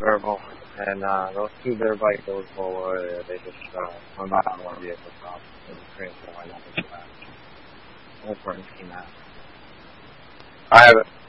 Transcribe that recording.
verbal, and those two dirt bike goes forward. They just come back on one vehicle stop. It was crazy. Why not? No point in that. I have it.